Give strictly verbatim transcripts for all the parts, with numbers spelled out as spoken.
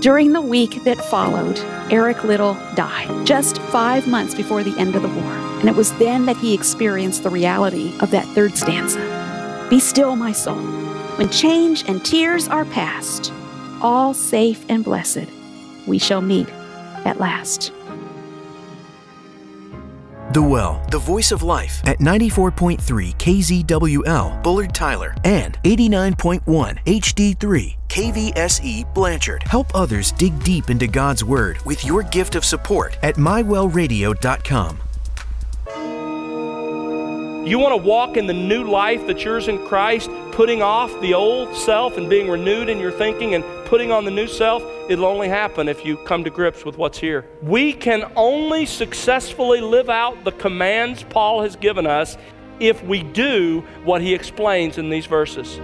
During the week that followed, Eric Liddell died, just five months before the end of the war. And it was then that he experienced the reality of that third stanza. Be still, my soul. When change and tears are past, all safe and blessed, we shall meet at last. The Well, the voice of life at ninety-four point three K Z W L, Bullard Tyler, and eighty-nine point one H D three K V S E Blanchard. Help others dig deep into God's Word with your gift of support at my well radio dot com. You want to walk in the new life that's yours in Christ, putting off the old self and being renewed in your thinking and putting on the new self? It'll only happen if you come to grips with what's here. We can only successfully live out the commands Paul has given us if we do what he explains in these verses.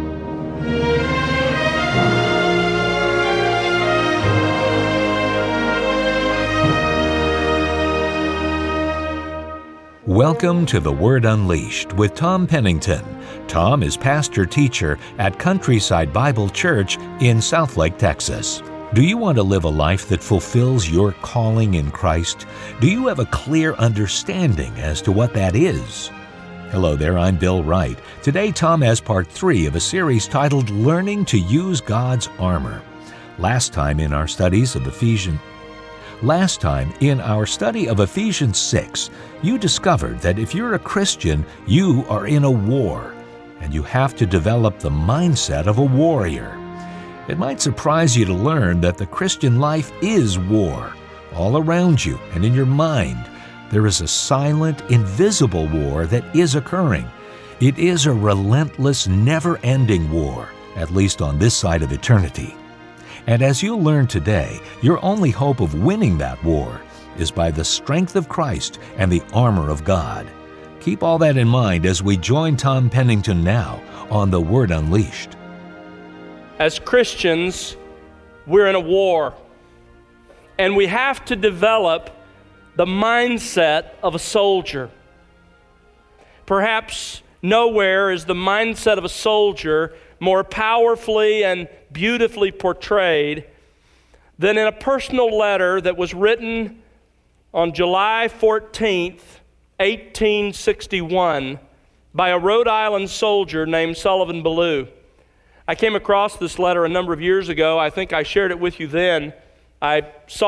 Welcome to The Word Unleashed with Tom Pennington. Tom is pastor-teacher at Countryside Bible Church in Southlake, Texas. Do you want to live a life that fulfills your calling in Christ? Do you have a clear understanding as to what that is? Hello there, I'm Bill Wright. Today, Tom has part three of a series titled Learning to Use God's Armor. Last time in our studies of Ephesians, Last time, in our study of Ephesians six, you discovered that if you're a Christian, you are in a war, and you have to develop the mindset of a warrior. It might surprise you to learn that the Christian life is war. All around you and in your mind, there is a silent, invisible war that is occurring. It is a relentless, never-ending war, at least on this side of eternity. And as you'll learn today, your only hope of winning that war is by the strength of Christ and the armor of God. Keep all that in mind as we join Tom Pennington now on The Word Unleashed. As Christians, we're in a war, and we have to develop the mindset of a soldier. Perhaps nowhere is the mindset of a soldier more powerfully and beautifully portrayed than in a personal letter that was written on July fourteenth, eighteen sixty-one by a Rhode Island soldier named Sullivan Ballou. I came across this letter a number of years ago. I think I shared it with you then. I saw